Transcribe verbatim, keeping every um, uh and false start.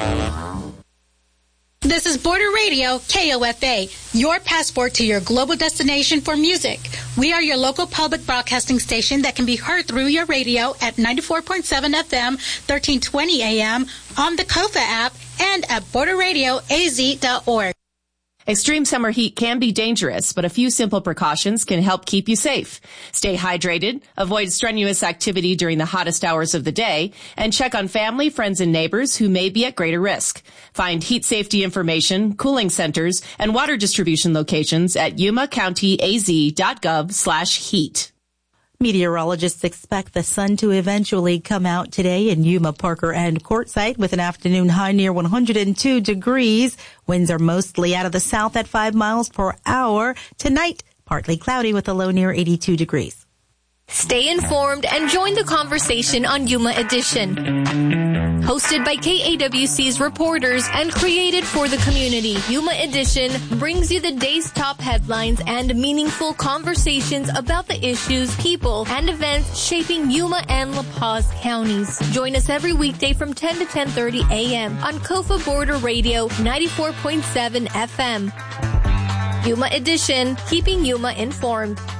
This is Border Radio, K O F A, your passport to your global destination for music. We are your local public broadcasting station that can be heard through your radio at ninety-four point seven F M, thirteen twenty A M, on the KOFA app, and at border radio a z dot org. Extreme summer heat can be dangerous, but a few simple precautions can help keep you safe. Stay hydrated, avoid strenuous activity during the hottest hours of the day, and check on family, friends, and neighbors who may be at greater risk. Find heat safety information, cooling centers, and water distribution locations at yuma county a z dot gov slash heat. Meteorologists expect the sun to eventually come out today in Yuma, Parker, and Quartzsite with an afternoon high near one hundred two degrees. Winds are mostly out of the south at five miles per hour. Tonight, partly cloudy with a low near eighty-two degrees. Stay informed and join the conversation on Yuma Edition. Hosted by K A W C's reporters and created for the community, Yuma Edition brings you the day's top headlines and meaningful conversations about the issues, people, and events shaping Yuma and La Paz counties. Join us every weekday from ten to ten thirty A M on KOFA Border Radio ninety-four point seven F M. Yuma Edition, keeping Yuma informed.